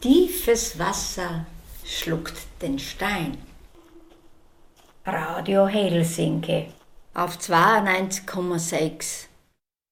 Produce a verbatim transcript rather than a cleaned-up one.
Tiefes Wasser schluckt den Stein. Radio Helsinki auf zweiundneunzig Komma sechs.